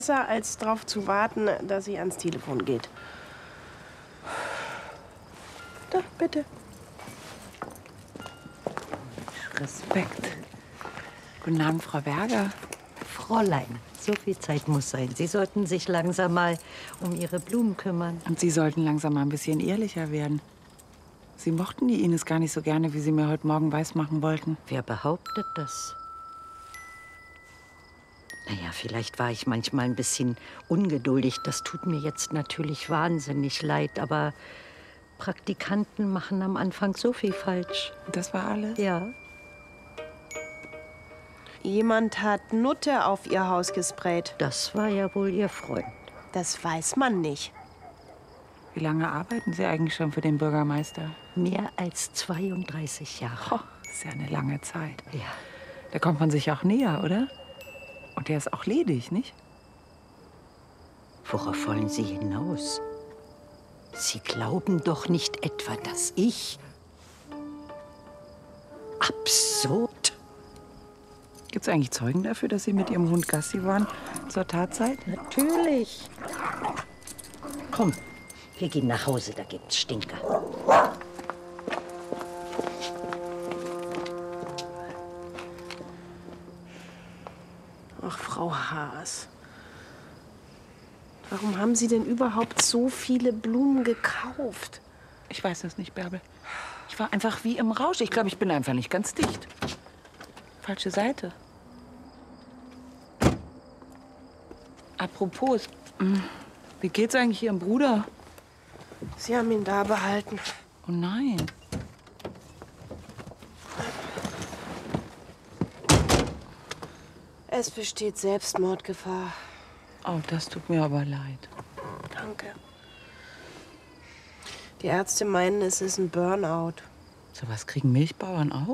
Besser, als darauf zu warten, dass sie ans Telefon geht. Da, bitte. Respekt. Guten Abend, Frau Berger. Fräulein, so viel Zeit muss sein. Sie sollten sich langsam mal um Ihre Blumen kümmern. Und Sie sollten langsam mal ein bisschen ehrlicher werden. Sie mochten die Ines gar nicht so gerne, wie Sie mir heute Morgen weismachen wollten. Wer behauptet das? Naja, vielleicht war ich manchmal ein bisschen ungeduldig. Das tut mir jetzt natürlich wahnsinnig leid. Aber Praktikanten machen am Anfang so viel falsch. Das war alles? Ja. Jemand hat Nutte auf ihr Haus gesprayt. Das war ja wohl Ihr Freund. Das weiß man nicht. Wie lange arbeiten Sie eigentlich schon für den Bürgermeister? Mehr als 32 Jahre. Oh, das ist ja eine lange Zeit. Ja. Da kommt man sich auch näher, oder? Und der ist auch ledig, nicht? Worauf wollen Sie hinaus? Sie glauben doch nicht etwa, dass ich... Absurd. Gibt es eigentlich Zeugen dafür, dass Sie mit Ihrem Hund Gassi waren zur Tatzeit? Natürlich. Komm, wir gehen nach Hause, da gibt's Stinker. Ach, Frau Haas. Warum haben Sie denn überhaupt so viele Blumen gekauft? Ich weiß es nicht, Bärbel. Ich war einfach wie im Rausch. Ich glaube, ich bin einfach nicht ganz dicht. Falsche Seite. Apropos, wie geht's eigentlich Ihrem Bruder? Sie haben ihn da behalten. Oh nein. Es besteht Selbstmordgefahr. Oh, das tut mir aber leid. Danke. Die Ärzte meinen, es ist ein Burnout. So was kriegen Milchbauern auch?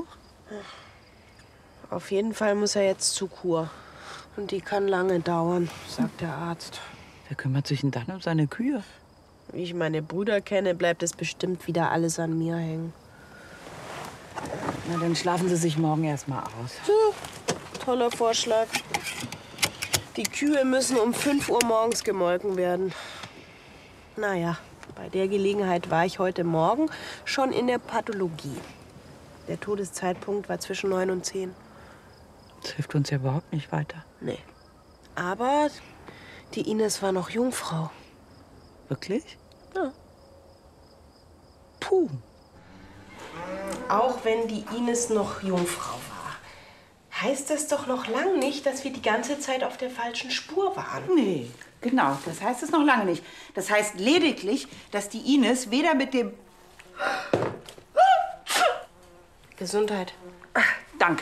Auf jeden Fall muss er jetzt zur Kur. Und die kann lange dauern, sagt der Arzt. Wer kümmert sich denn dann um seine Kühe? Wie ich meine Brüder kenne, bleibt es bestimmt wieder alles an mir hängen. Na, dann schlafen Sie sich morgen erst mal aus. Toller Vorschlag. Die Kühe müssen um 5 Uhr morgens gemolken werden. Naja, bei der Gelegenheit war ich heute Morgen schon in der Pathologie. Der Todeszeitpunkt war zwischen 9 und 10. Das hilft uns ja überhaupt nicht weiter. Nee. Aber die Ines war noch Jungfrau. Wirklich? Ja. Puh. Auch wenn die Ines noch Jungfrau war, heißt das doch noch lang nicht, dass wir die ganze Zeit auf der falschen Spur waren. Nee, genau. Das heißt es noch lange nicht. Das heißt lediglich, dass die Ines weder mit dem... Gesundheit. Danke.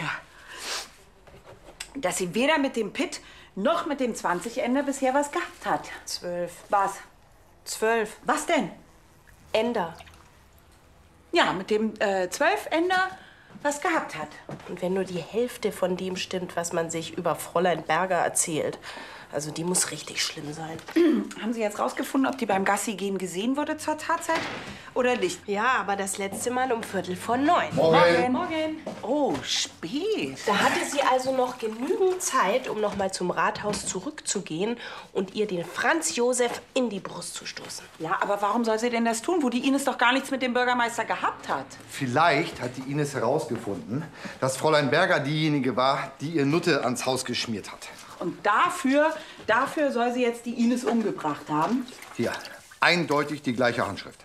Dass sie weder mit dem Pitt noch mit dem 20-Ender bisher was gehabt hat. 12. Was? 12. Was denn? Ender. Ja, mit dem 12-Ender was gehabt hat. Und wenn nur die Hälfte von dem stimmt, was man sich über Fräulein Berger erzählt, also die muss richtig schlimm sein. Haben Sie jetzt rausgefunden, ob die beim Gassi-Gehen gesehen wurde zur Tatzeit oder nicht? Ja, aber das letzte Mal um 8:45. Morgen. Morgen. Oh, spät. Da hatte sie also noch genügend Zeit, um noch mal zum Rathaus zurückzugehen und ihr den Franz Josef in die Brust zu stoßen. Ja, aber warum soll sie denn das tun, wo die Ines doch gar nichts mit dem Bürgermeister gehabt hat? Vielleicht hat die Ines herausgefunden, dass Fräulein Berger diejenige war, die ihr Nutte ans Haus geschmiert hat. Und dafür soll sie jetzt die Ines umgebracht haben? Hier, eindeutig die gleiche Handschrift.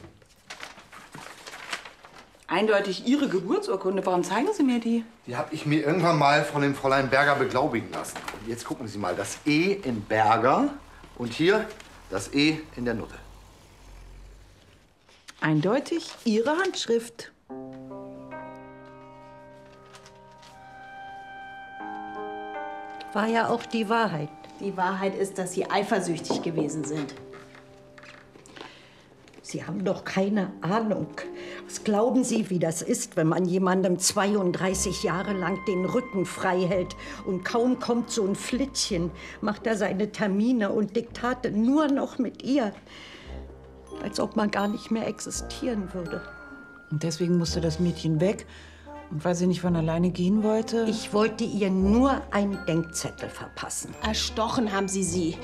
Eindeutig Ihre Geburtsurkunde. Warum zeigen Sie mir die? Die habe ich mir irgendwann mal von dem Fräulein Berger beglaubigen lassen. Jetzt gucken Sie mal, das E in Berger und hier das E in der Nutte. Eindeutig Ihre Handschrift. War ja auch die Wahrheit. Die Wahrheit ist, dass sie eifersüchtig gewesen sind. Sie haben doch keine Ahnung. Was glauben Sie, wie das ist, wenn man jemandem 32 Jahre lang den Rücken frei hält und kaum kommt so ein Flittchen, macht er seine Termine und Diktate nur noch mit ihr. Als ob man gar nicht mehr existieren würde. Und deswegen musste das Mädchen weg Und weil sie nicht von alleine gehen wollte? Ich wollte ihr nur einen Denkzettel verpassen. Erstochen haben Sie sie.